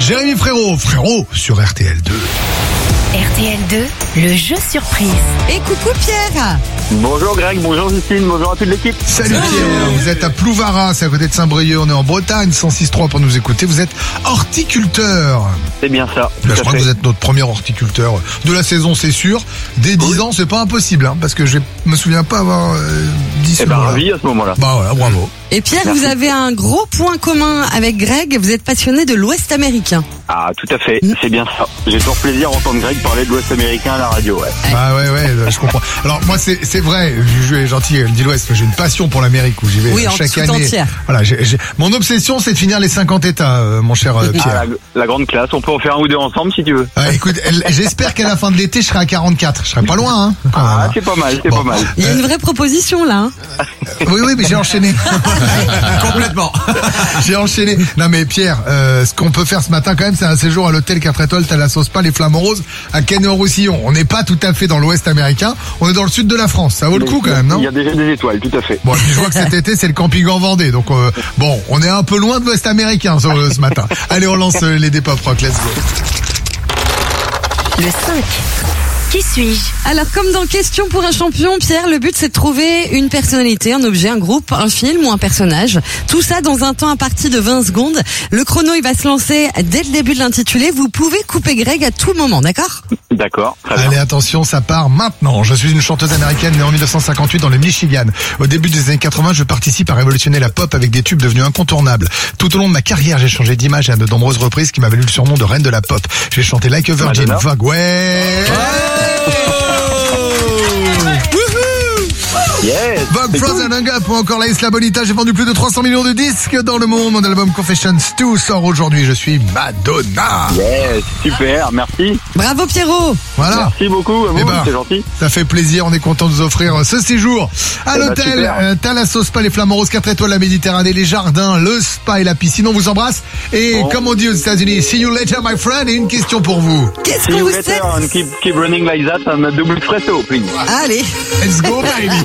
Jérémy Frérot sur RTL 2. RTL 2, le jeu surprise. Et coucou Pierre. Bonjour Greg, bonjour Justine, bonjour à toute l'équipe. Salut Pierre, vous êtes à Plouvara, c'est à côté de Saint-Brieuc, on est en Bretagne, 106.3 pour nous écouter. Vous êtes horticulteur. C'est bien ça. Je crois que vous êtes notre premier horticulteur de la saison, c'est sûr. Dès 10 ans, c'est pas impossible, parce que je me souviens pas avoir dit ce mot-là. Ravi à ce moment-là. Bah voilà, bravo. Et Pierre, Merci. vous avez un gros point commun avec Greg, vous êtes passionné de l'Ouest américain. Ah, tout à fait, c'est bien ça. J'ai toujours plaisir à entendre Greg parler de l'Ouest américain à la radio, ouais. Bah ouais, je comprends. Alors moi, c'est vrai, je suis gentil, elle dit l'Ouest, j'ai une passion pour l'Amérique où j'y vais chaque tout année. Entière. Voilà, mon obsession, c'est de finir les 50 États, mon cher Pierre. La grande classe, on peut en faire un ou deux ensemble si tu veux. Écoute, j'espère qu'à la fin de l'été, je serai à 44. Je serai pas loin, Ah, c'est pas mal, c'est pas mal. Il y a une vraie proposition là. Oui, mais j'ai enchaîné. Complètement. J'ai enchaîné. Non mais Pierre, ce qu'on peut faire ce matin quand même, c'est un séjour à l'hôtel 4 étoiles Thalassos Spa les Flamants Roses à Canet-en-Roussillon. On n'est pas tout à fait dans l'Ouest américain, on est dans le sud de la France. Ça vaut le coup quand même, non? Il y a déjà des étoiles, tout à fait. Bon, et puis je vois que cet été c'est le camping en Vendée, donc bon, on est un peu loin de l'Ouest américain ce matin. Allez, on lance les Dépop Rock, let's go. Le 5. Qui suis-je? Alors comme dans Question pour un champion, Pierre, le but c'est de trouver une personnalité, un objet, un groupe, un film ou un personnage. Tout ça dans un temps imparti de 20 secondes. Le chrono il va se lancer dès le début de l'intitulé. Vous pouvez couper Greg à tout moment, d'accord? D'accord, très bien. Allez, attention, ça part maintenant. Je suis une chanteuse américaine née en 1958 dans le Michigan. Au début des années 80, je participe à révolutionner la pop avec des tubes devenus incontournables. Tout au long de ma carrière, j'ai changé d'image à de nombreuses reprises qui m'a valu le surnom de reine de la pop. J'ai chanté Like a Virgin, Madonna. Vogue, ouais. Yes. Vogue, Frozen, Hung Up ou encore La Isla Bonita. J'ai vendu plus de 300 millions de disques dans le monde. Mon album Confessions 2 sort aujourd'hui. Je suis Madonna. Yes, super, merci. Bravo Pierrot. Voilà. Merci beaucoup à vous, Eh ben, c'est gentil. Ça fait plaisir, on est content de vous offrir ce séjour à Eh ben, l'hôtel super. Thalassos Spa les Flamants Roses, 4 étoiles la Méditerranée, les jardins, le spa et la piscine. On vous embrasse et Bon. comme on dit aux États-Unis, see you later my friend. Et une question pour vous. Qu'est-ce See qu'on you vous later sait? and keep running like that on a double espresso, please. Allez. Let's go baby.